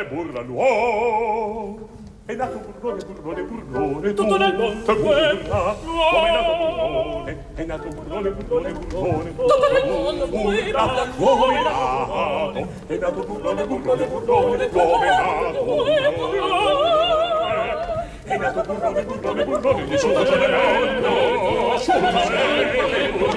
burla l'uomo. È nato burlone, burlone, burlone, tutto nel mondo burla. Come è nato burlone, è nato burlone, burlone, burlone, tutto nel mondo burla. Come è nato burlone, burlone, burlone, come è nato burlone. È nato burlone, burlone, burlone, nessuno ce ne mondo, nessuno ce ne mondo.